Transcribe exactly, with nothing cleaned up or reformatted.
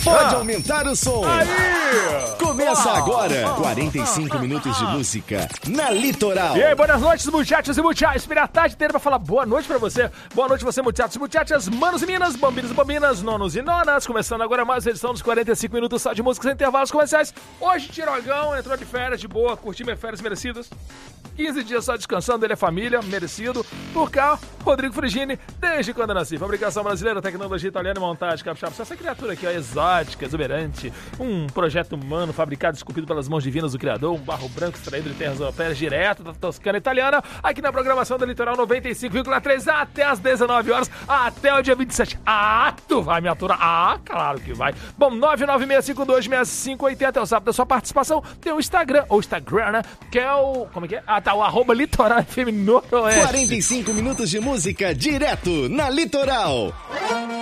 Pode aumentar o som. Aí! Começa Ah, agora, ah, quarenta e cinco ah, minutos ah, de música na Litoral. E aí, boas noites, muchachos e muchachos. Esperei a tarde inteira pra falar boa noite pra você. Boa noite, você, muchachos e muchachas, manos e minas, bombinos e bombinas, nonos e nonas. Começando agora mais uma edição dos quarenta e cinco minutos só de música sem intervalos comerciais. Hoje, Tirogão entrou de férias, de boa, curti minhas férias merecidas. quinze dias só descansando, ele é família, merecido. Por cá, Rodrigo Frigini, desde quando eu nasci. Fabricação brasileira, tecnologia italiana e montagem capixaba. Essa criatura aqui, ó, exótica, exuberante. Um projeto humano fabricado e esculpido pelas mãos divinas do Criador. Um barro branco extraído de terras europeias direto da Toscana italiana. Aqui na programação da Litoral noventa e cinco vírgula três até as dezenove horas, até o dia vinte e sete. Ah, tu vai me aturar? Ah, claro que vai. Bom, nove nove seis cinco dois seis cinco oito zero é o zap da sua participação. Tem o Instagram, ou Instagram, né? Que é o... Como é que é? Ah, tá, o arroba Litoral F M Noroeste. quarenta e cinco minutos de música direto na Litoral.